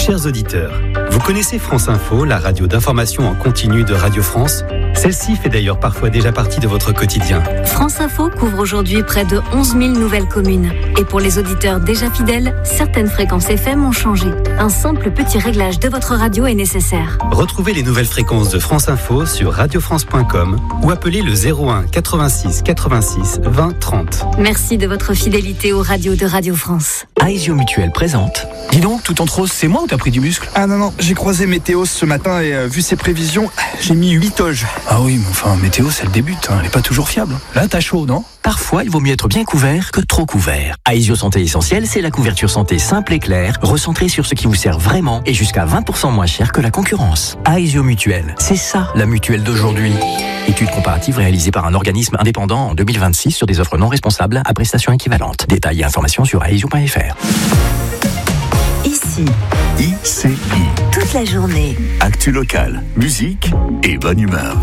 Chers auditeurs, vous connaissez France Info, la radio d'information en continu de Radio France ? Celle-ci fait d'ailleurs parfois déjà partie de votre quotidien. France Info couvre aujourd'hui près de 11 000 nouvelles communes. Et pour les auditeurs déjà fidèles, certaines fréquences FM ont changé. Un simple petit réglage de votre radio est nécessaire. Retrouvez les nouvelles fréquences de France Info sur radiofrance.com ou appelez le 01 86 86 20 30. Merci de votre fidélité aux radios de Radio France. Aesio Mutuel présente. Dis donc, tout en rose, c'est moi ou t'as pris du muscle ? Ah non, j'ai croisé Météo ce matin et vu ses prévisions, j'ai mis 8 oges. Ah oui, mais enfin, Météo, c'est le début, elle est pas toujours fiable. Là, t'as chaud, non ? Parfois, il vaut mieux être bien couvert que trop couvert. Aesio Santé Essentielle, c'est la couverture santé simple et claire, recentrée sur ce qui vous sert vraiment et jusqu'à 20% moins cher que la concurrence. Aesio Mutuel, c'est ça la mutuelle d'aujourd'hui. Étude comparative réalisée par un organisme indépendant en 2026 sur des offres non responsables à prestations équivalentes. Détails et informations sur aesio.fr. Ici, ICI. toute la journée. Actu locale, musique et bonne humeur.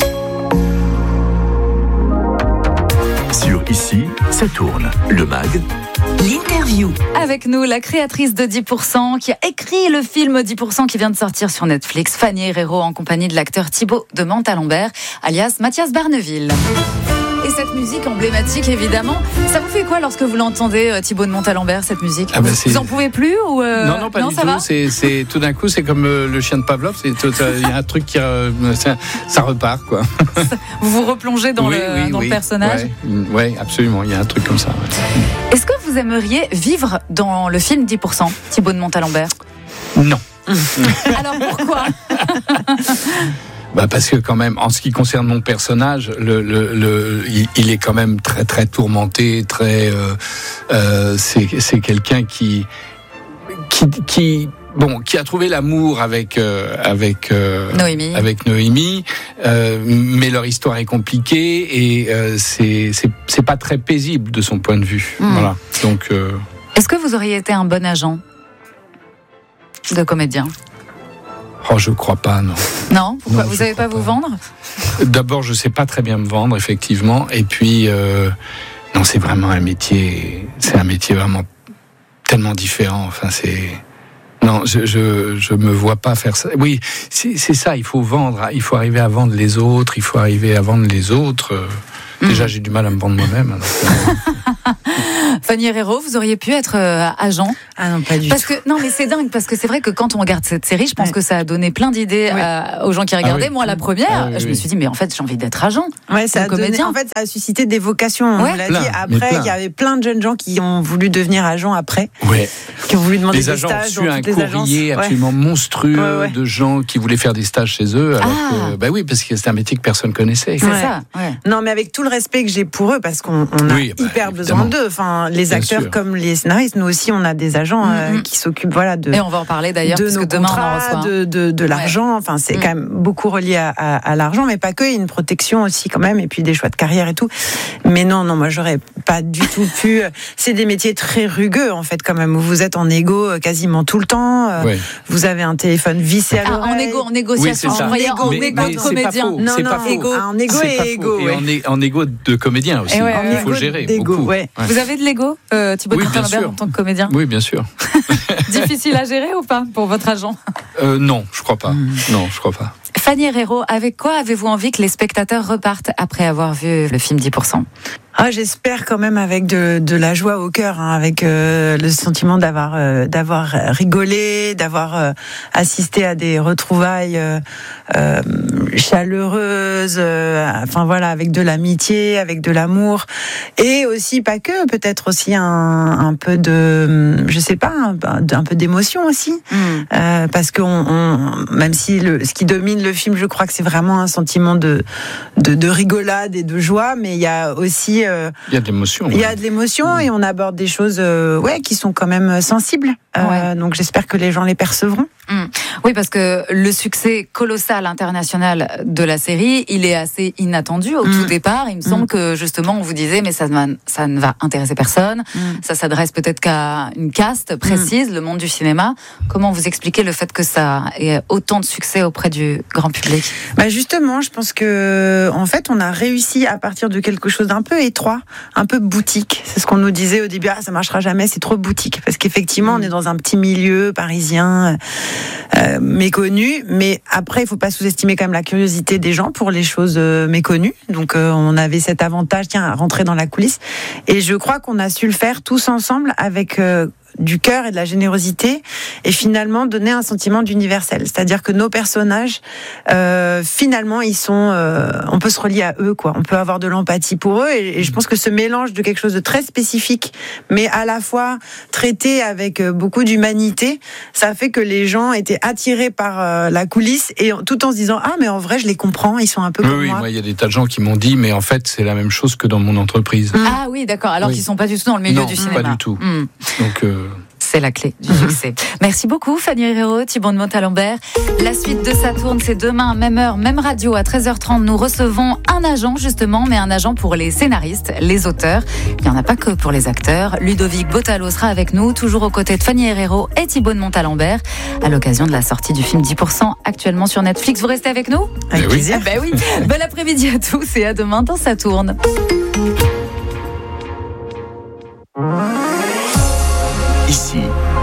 Sur Ici, ça tourne. Le MAG. L'interview. Avec nous, la créatrice de 10%, qui a écrit le film 10% qui vient de sortir sur Netflix, Fanny Herrero, en compagnie de l'acteur Thibaut de Montalembert, alias Mathias Barneville. Et cette musique emblématique, évidemment, ça vous fait quoi lorsque vous l'entendez, Thibaut de Montalembert, cette musique ? Vous en pouvez plus ou Non, pas du tout. C'est tout d'un coup, c'est comme le chien de Pavlov. Il y a un truc qui ça repart, quoi. Vous vous replongez dans le personnage ? Oui, absolument. Il y a un truc comme ça. Ouais. Est-ce que vous aimeriez vivre dans le film 10%, Thibaut de Montalembert ? Non. Alors pourquoi ? Parce que quand même, en ce qui concerne mon personnage, il est quand même très très tourmenté, c'est quelqu'un qui a trouvé l'amour avec Noémie, mais leur histoire est compliquée et c'est pas très paisible de son point de vue. Voilà. Donc. Est-ce que vous auriez été un bon agent de comédien ? Oh, je crois pas, non. Non ? Pourquoi ? Vous savez pas vous vendre ? D'abord, je sais pas très bien me vendre, effectivement. Et puis, non, c'est vraiment un métier vraiment tellement différent. Enfin, non, je me vois pas faire ça. Oui, c'est ça, il faut vendre, il faut arriver à vendre les autres, Déjà, j'ai du mal à me vendre moi-même. Alors... Fanny Herrero, vous auriez pu être agent ? Ah non, pas du tout. Non, mais c'est dingue, parce que c'est vrai que quand on regarde cette série, je pense que ça a donné plein d'idées aux gens qui regardaient. Moi, la première, je me suis dit, mais en fait, j'ai envie d'être agent. Ouais, ça a suscité des vocations. On l'a dit. Après, il y avait plein de jeunes gens qui ont voulu devenir agents après. Ouais. Qui ont voulu demander des agents stages ont dans reçu toutes les agences. Un courrier absolument monstrueux de gens qui voulaient faire des stages chez eux. Alors que, oui, parce que c'est un métier que personne connaissait. C'est ça. Ouais. Non, mais avec tout le respect que j'ai pour eux, parce qu'on a hyper besoin d'eux. Enfin, les acteurs comme les scénaristes, nous aussi, on a des agents qui s'occupent, de. Et on va en parler d'ailleurs, de parce nos que demain contrats, on en reçoit. de l'argent. Enfin, c'est quand même beaucoup relié à l'argent, mais pas que. Il y a une protection aussi quand même, et puis des choix de carrière et tout. Mais non, moi, j'aurais pas du tout pu. C'est des métiers très rugueux en fait, quand même. Où vous êtes en égo quasiment tout le temps. Vous avez un téléphone vissé à l'oreille. En négociation. Oui, en égo de comédien. C'est pas faux. En égo et égo. Et en égo de comédien aussi. Il faut gérer beaucoup. Vous avez de l'ego, Thibaut de Montalembert, en tant que comédien ? Oui, bien sûr. Difficile à gérer ou pas pour votre agent ? Non, je crois pas. Non, je crois pas. Fanny Herrero, avec quoi avez-vous envie que les spectateurs repartent après avoir vu le film 10% ? J'espère quand même avec de la joie au cœur, avec le sentiment d'avoir rigolé, d'avoir assisté à des retrouvailles chaleureuses, avec de l'amitié, avec de l'amour, et aussi pas que, peut-être aussi un peu de, je sais pas, un peu d'émotion aussi, parce que même si ce qui domine le film, je crois que c'est vraiment un sentiment de rigolade et de joie, mais il y a aussi il y a de l'émotion. Il y a de l'émotion et on aborde des choses qui sont quand même sensibles. Donc j'espère que les gens les percevront. Oui, parce que le succès colossal international de la série, il est assez inattendu au tout départ. Il me semble que justement on vous disait mais ça ne va intéresser personne. Ça s'adresse peut-être qu'à une caste précise, le monde du cinéma. Comment vous expliquez le fait que ça ait autant de succès auprès du grand public ? Justement, je pense que en fait on a réussi à partir de quelque chose d'un peu étrange étroit, un peu boutique. C'est ce qu'on nous disait au début, ça marchera jamais, c'est trop boutique. Parce qu'effectivement, on est dans un petit milieu parisien méconnu, mais après, il faut pas sous-estimer quand même la curiosité des gens pour les choses méconnues. Donc, on avait cet avantage, à rentrer dans la coulisse. Et je crois qu'on a su le faire tous ensemble avec du cœur et de la générosité, et finalement donner un sentiment d'universel. C'est-à-dire que nos personnages, finalement, ils sont, on peut se relier à eux, quoi. On peut avoir de l'empathie pour eux, et je pense que ce mélange de quelque chose de très spécifique, mais à la fois traité avec beaucoup d'humanité, ça fait que les gens étaient attirés par la coulisse, et tout en se disant, mais en vrai, je les comprends, ils sont un peu comme moi. Oui, moi, il y a des tas de gens qui m'ont dit, mais en fait, c'est la même chose que dans mon entreprise. Ah oui, d'accord. Alors qu'ils sont pas du tout dans le milieu du cinéma. Non, pas du tout. Donc, c'est la clé du succès. Merci beaucoup, Fanny Herrero, Thibaut de Montalembert. La suite de Ça tourne, c'est demain, même heure, même radio, à 13h30. Nous recevons un agent, justement, mais un agent pour les scénaristes, les auteurs. Il n'y en a pas que pour les acteurs. Ludovic Botalo sera avec nous, toujours aux côtés de Fanny Herrero et Thibaut de Montalembert, à l'occasion de la sortie du film 10%, actuellement sur Netflix. Vous restez avec nous ? Avec plaisir. Oui. Bon après-midi à tous et à demain dans Ça tourne. Ici.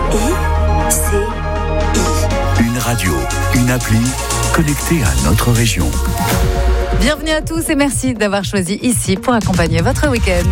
Une radio, une appli connectée à notre région. Bienvenue à tous et merci d'avoir choisi Ici pour accompagner votre week-end.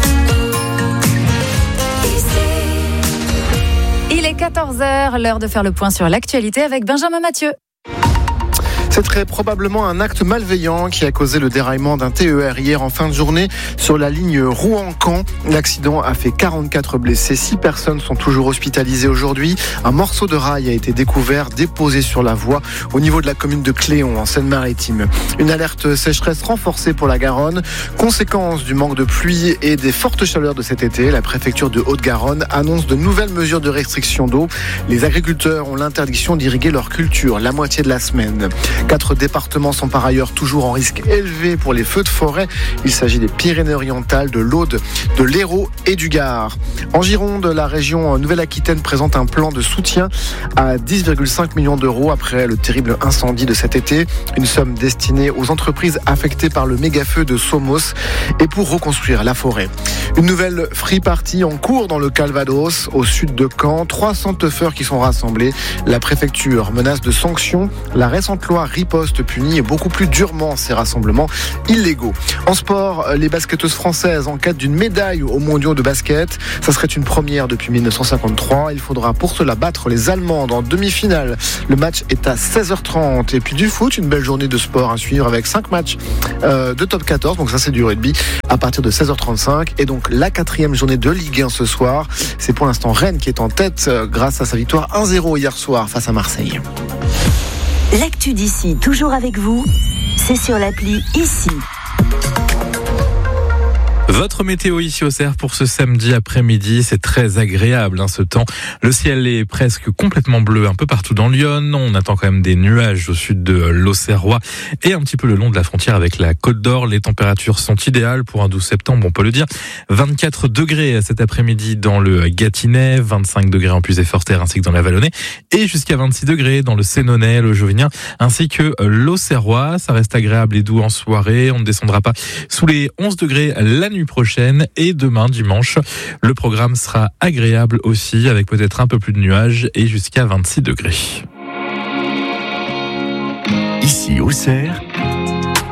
Il est 14h, l'heure de faire le point sur l'actualité avec Benjamin Mathieu. C'est très probablement un acte malveillant qui a causé le déraillement d'un TER hier en fin de journée sur la ligne Rouen-Caen. L'accident a fait 44 blessés. 6 personnes sont toujours hospitalisées aujourd'hui. Un morceau de rail a été découvert, déposé sur la voie au niveau de la commune de Cléon, en Seine-Maritime. Une alerte sécheresse renforcée pour la Garonne. Conséquence du manque de pluie et des fortes chaleurs de cet été, la préfecture de Haute-Garonne annonce de nouvelles mesures de restriction d'eau. Les agriculteurs ont l'interdiction d'irriguer leur culture la moitié de la semaine. 4 départements sont par ailleurs toujours en risque élevé pour les feux de forêt. Il s'agit des Pyrénées-Orientales, de l'Aude, de l'Hérault et du Gard. En Gironde, la région Nouvelle-Aquitaine présente un plan de soutien à 10,5 millions d'euros après le terrible incendie de cet été. Une somme destinée aux entreprises affectées par le méga-feu de Somos et pour reconstruire la forêt. Une nouvelle free party en cours dans le Calvados, au sud de Caen. 300 teufeurs qui sont rassemblés. La préfecture menace de sanctions. La récente loi riposte punit beaucoup plus durement ces rassemblements illégaux. En sport, les basketteuses françaises en quête d'une médaille aux mondiaux de basket. Ça serait une première depuis 1953. Il faudra pour cela battre les Allemandes en demi-finale. Le match est à 16h30. Et puis du foot, une belle journée de sport à suivre avec 5 matchs de top 14. Donc ça, c'est du rugby à partir de 16h35. Et donc la 4e journée de Ligue 1 ce soir. C'est pour l'instant Rennes qui est en tête grâce à sa victoire 1-0 hier soir face à Marseille. L'actu d'ici, toujours avec vous, c'est sur l'appli Ici. Votre météo ici au Cerf pour ce samedi après-midi, c'est très agréable ce temps. Le ciel est presque complètement bleu un peu partout dans l'Yonne. On attend quand même des nuages au sud de l'Auxerrois et un petit peu le long de la frontière avec la Côte d'Or. Les températures sont idéales pour un 12 septembre, on peut le dire. 24 degrés cet après-midi dans le Gâtinais, 25 degrés en Puy-et-Forterre ainsi que dans la Vallonnais et jusqu'à 26 degrés dans le Sénonais, le Jovinien ainsi que l'Auxerrois. Ça reste agréable et doux en soirée. On ne descendra pas sous les 11 degrés la nuit prochaine et demain dimanche. Le programme sera agréable aussi avec peut-être un peu plus de nuages et jusqu'à 26 degrés. Ici au Cerf,